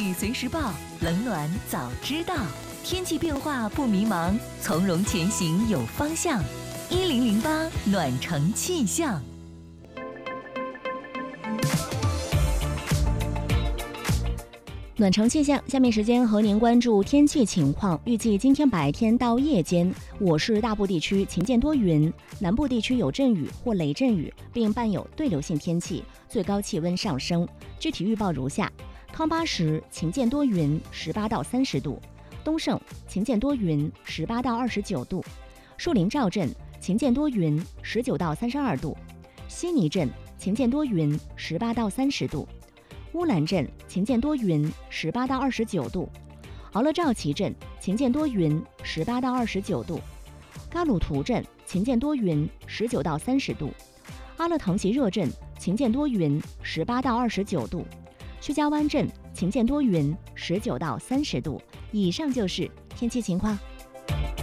气随时报，冷暖早知道。天气变化不迷茫，从容前行有方向。1008暖城气象。 暖城气象，下面时间和您关注天气情况。预计今天白天到夜间，我市大部地区晴见多云，南部地区有阵雨或雷阵雨，并伴有对流性天气，最高气温上升。具体预报如下：康巴什晴见多云，18到30度；东胜晴见多云，18到29度；树林赵镇晴见多云，19到32度；悉尼镇晴见多云，18到30度；乌兰镇晴见多云，18到29度；敖勒肇旗镇晴见多云，18到29度；嘎鲁图镇晴见多云，19到30度；阿勒腾席热镇晴见多云，18到29度；薛家湾镇晴见多云，19到30度。以上就是天气情况。